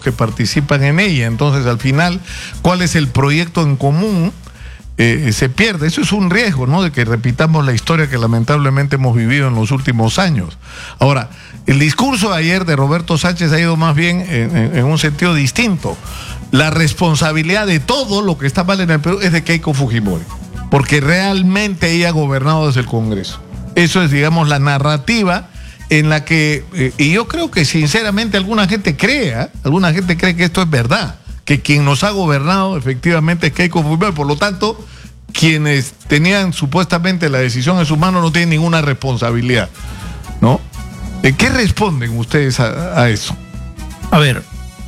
que participan en ella. Entonces, al final, ¿cuál es el proyecto en común? Se pierde. Eso es un riesgo, ¿no? De que repitamos la historia que lamentablemente hemos vivido en los últimos años. Ahora, el discurso de ayer de Roberto Sánchez ha ido más bien en un sentido distinto. La responsabilidad de todo lo que está mal en el Perú es de Keiko Fujimori, porque realmente ella ha gobernado desde el Congreso. Eso es, digamos, la narrativa en la que, y yo creo que sinceramente alguna gente cree que esto es verdad, que quien nos ha gobernado efectivamente es Keiko Fujimori. Por lo tanto, quienes tenían supuestamente la decisión en sus manos no tienen ninguna responsabilidad, ¿no? ¿Qué responden ustedes a eso? A ver,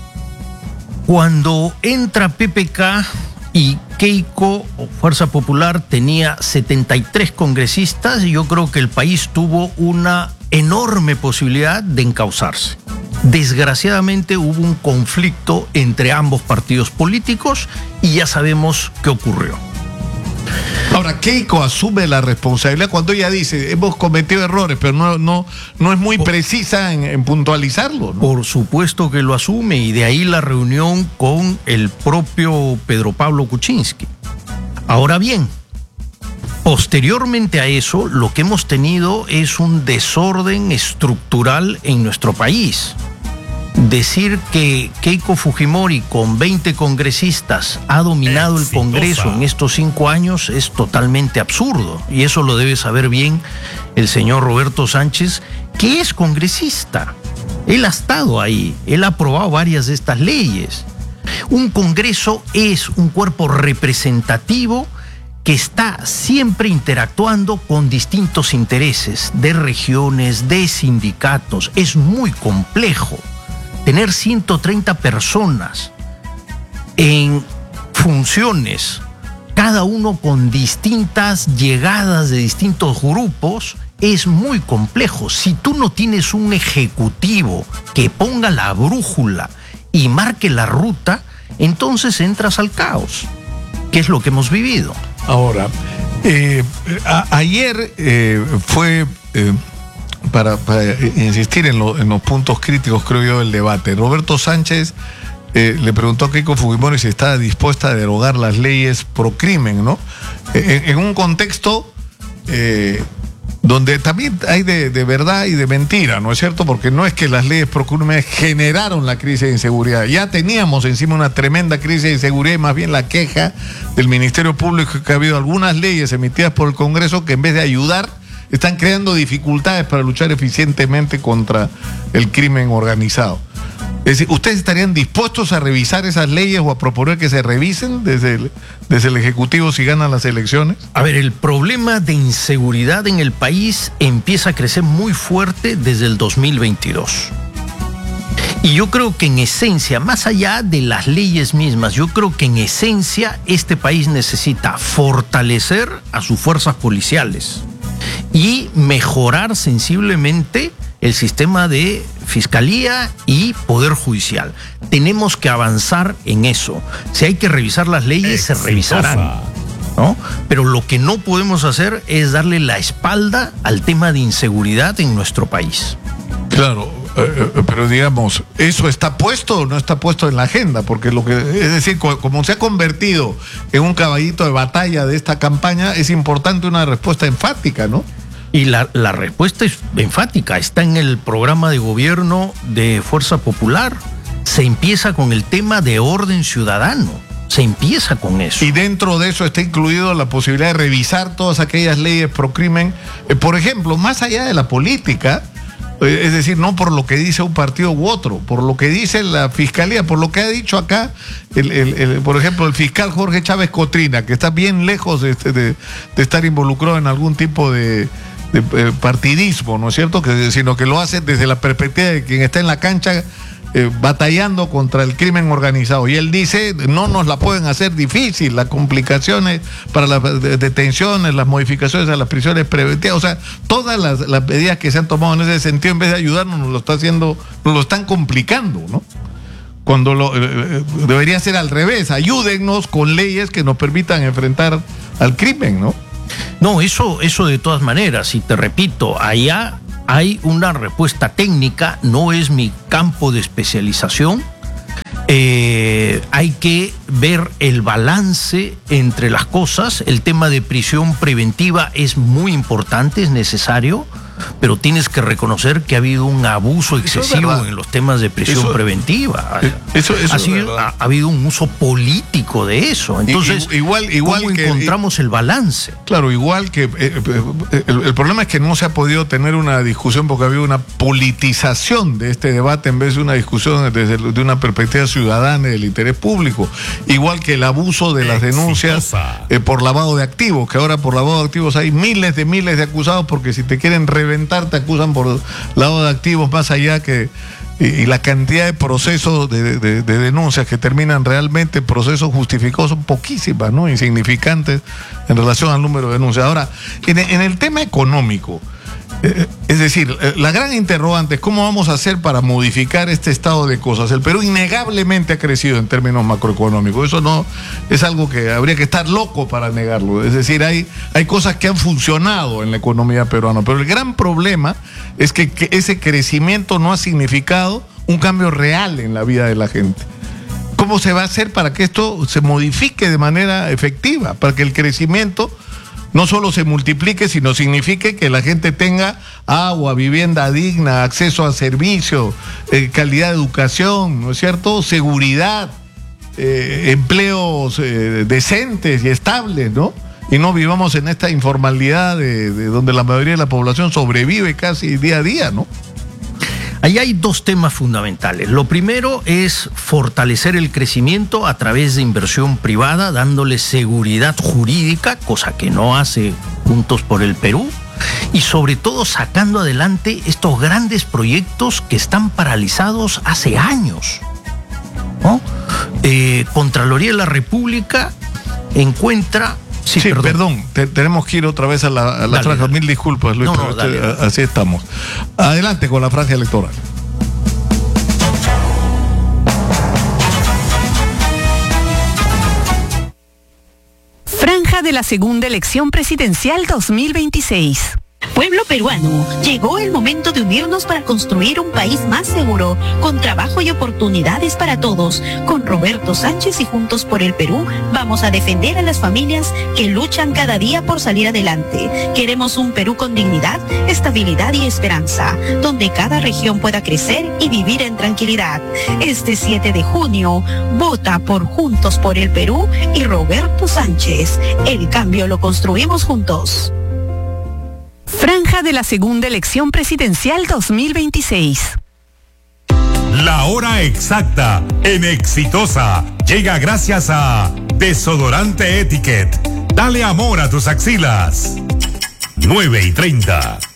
cuando entra PPK y Keiko o Fuerza Popular tenía 73 congresistas, yo creo que el país tuvo una enorme posibilidad de encauzarse. Desgraciadamente hubo un conflicto entre ambos partidos políticos y ya sabemos qué ocurrió. Ahora, Keiko asume la responsabilidad cuando ella dice, hemos cometido errores, pero no es muy precisa en puntualizarlo, ¿no? Por supuesto que lo asume, y de ahí la reunión con el propio Pedro Pablo Kuczynski. Ahora bien, posteriormente a eso, lo que hemos tenido es un desorden estructural en nuestro país. Decir que Keiko Fujimori con 20 congresistas ha dominado el Congreso en estos 5 años es totalmente absurdo, y eso lo debe saber bien el señor Roberto Sánchez, que es congresista. Él ha estado ahí, él ha aprobado varias de estas leyes. Un Congreso es un cuerpo representativo que está siempre interactuando con distintos intereses de regiones, de sindicatos. Es muy complejo tener 130 personas en funciones, cada uno con distintas llegadas de distintos grupos. Es muy complejo. Si tú no tienes un ejecutivo que ponga la brújula y marque la ruta, entonces entras al caos, que es lo que hemos vivido. Ahora, ayer fue, para insistir en los puntos críticos, creo yo, del debate, Roberto Sánchez le preguntó a Keiko Fujimori si estaba dispuesta a derogar las leyes pro crimen, ¿no? En un contexto donde también hay de verdad y de mentira, ¿no es cierto? Porque no es que las leyes pro crimen generaron la crisis de inseguridad. Ya teníamos encima una tremenda crisis de inseguridad, y más bien la queja del Ministerio Público que ha habido algunas leyes emitidas por el Congreso que en vez de ayudar están creando dificultades para luchar eficientemente contra el crimen organizado. Es decir, ¿ustedes estarían dispuestos a revisar esas leyes o a proponer que se revisen desde el Ejecutivo si ganan las elecciones? A ver, el problema de inseguridad en el país empieza a crecer muy fuerte desde el 2022. Y yo creo que en esencia, más allá de las leyes mismas, yo creo que en esencia este país necesita fortalecer a sus fuerzas policiales y mejorar sensiblemente el sistema de fiscalía y poder judicial. Tenemos que avanzar en eso. Si hay que revisar las leyes, se revisarán, ¿no? Pero lo que no podemos hacer es darle la espalda al tema de inseguridad en nuestro país. Claro, pero digamos, ¿eso está puesto o no está puesto en la agenda? Porque es decir, como se ha convertido en un caballito de batalla de esta campaña, es importante una respuesta enfática, ¿no? Y la respuesta es enfática, está en el programa de gobierno de Fuerza Popular. Se empieza con el tema de orden ciudadano, se empieza con eso. Y dentro de eso está incluido la posibilidad de revisar todas aquellas leyes pro crimen, por ejemplo, más allá de la política, es decir, no por lo que dice un partido u otro, por lo que dice la Fiscalía, por lo que ha dicho acá, por ejemplo, el fiscal Jorge Chávez Cotrina, que está bien lejos de estar involucrado en algún tipo de partidismo, ¿no es cierto? Sino que lo hace desde la perspectiva de quien está en la cancha batallando contra el crimen organizado. Y él dice, no nos la pueden hacer difícil, las complicaciones para las detenciones, las modificaciones a las prisiones preventivas, o sea, todas las medidas que se han tomado en ese sentido, en vez de ayudarnos, nos lo están complicando, ¿no? Cuando debería ser al revés, ayúdennos con leyes que nos permitan enfrentar al crimen, ¿no? No, eso de todas maneras, y te repito, allá hay una respuesta técnica, no es mi campo de especialización, Hay que ver el balance entre las cosas. El tema de prisión preventiva es muy importante, es necesario, pero tienes que reconocer que ha habido un abuso excesivo en los temas de prisión preventiva. Ha habido un uso político de eso. Entonces, igual ¿cómo encontramos el balance? Claro, igual que el problema es que no se ha podido tener una discusión porque ha habido una politización de este debate en vez de una discusión desde de una perspectiva ciudadana y del interés público. Igual que el abuso de las denuncias por lavado de activos, que ahora por lavado de activos hay miles de acusados, porque si te quieren reventar te acusan por lavado de activos, más allá que y la cantidad de procesos de denuncias que terminan realmente procesos justificados son poquísimas, ¿no? Insignificantes en relación al número de denuncias. Ahora, en el tema económico, es decir, la gran interrogante es cómo vamos a hacer para modificar este estado de cosas. El Perú innegablemente ha crecido en términos macroeconómicos. Eso no es algo que habría que estar loco para negarlo. Es decir, hay cosas que han funcionado en la economía peruana, pero el gran problema es que ese crecimiento no ha significado un cambio real en la vida de la gente. ¿Cómo se va a hacer para que esto se modifique de manera efectiva? Para que el crecimiento no solo se multiplique, sino signifique que la gente tenga agua, vivienda digna, acceso a servicios, calidad de educación, ¿no es cierto? Seguridad, empleos decentes y estables, ¿no? Y no vivamos en esta informalidad de donde la mayoría de la población sobrevive casi día a día, ¿no? Ahí hay dos temas fundamentales. Lo primero es fortalecer el crecimiento a través de inversión privada, dándole seguridad jurídica, cosa que no hace Juntos por el Perú, y sobre todo sacando adelante estos grandes proyectos que están paralizados hace años, ¿no? Contraloría de la República encuentra... Sí, perdón, tenemos que ir otra vez a la franja. Dale. Mil disculpas, Luis, pero así estamos. Adelante con la franja electoral. Franja de la segunda elección presidencial 2026. Pueblo peruano, llegó el momento de unirnos para construir un país más seguro, con trabajo y oportunidades para todos. Con Roberto Sánchez y Juntos por el Perú, vamos a defender a las familias que luchan cada día por salir adelante. Queremos un Perú con dignidad, estabilidad y esperanza, donde cada región pueda crecer y vivir en tranquilidad. Este 7 de junio, vota por Juntos por el Perú y Roberto Sánchez. El cambio lo construimos juntos. Franja de la segunda elección presidencial 2026. La hora exacta en Exitosa llega gracias a Desodorante Etiquette. Dale amor a tus axilas. 9:30.